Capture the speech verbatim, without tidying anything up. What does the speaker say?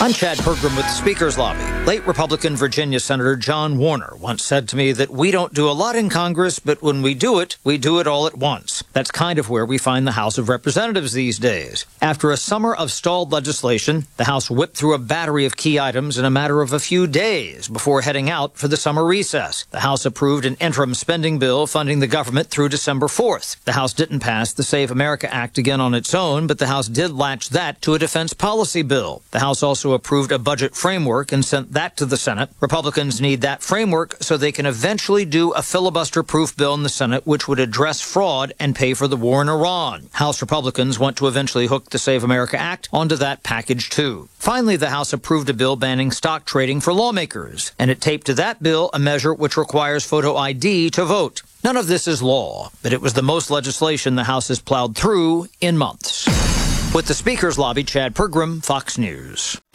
I'm Chad Pergram with the Speaker's Lobby. Late Republican Virginia Senator John Warner once said to me that we don't do a lot in Congress, but when we do it, we do it all at once. That's kind of where we find the House of Representatives these days. After a summer of stalled legislation, the House whipped through a battery of key items in a matter of a few days before heading out for the summer recess. The House approved an interim spending bill funding the government through December fourth. The House didn't pass the Save America Act again on its own, but the House did latch that to a defense policy bill. The House also approved a budget framework and sent that to the Senate. Republicans need that framework so they can eventually do a filibuster-proof bill in the Senate which would address fraud and pay for the war in Iran. House Republicans want to eventually hook the Save America Act onto that package too. Finally, the House approved a bill banning stock trading for lawmakers, and it taped to that bill a measure which requires photo I D to vote. None of this is law, but it was the most legislation the House has plowed through in months. With the Speaker's Lobby, Chad Pergram, Fox News.